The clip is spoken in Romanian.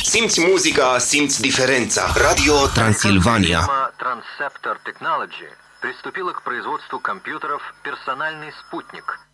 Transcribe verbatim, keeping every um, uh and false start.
Simți muzica, simți diferența. Radio Transilvania. Фирма Transceptor Technology приступила к производству компьютеров «Персональный спутник»,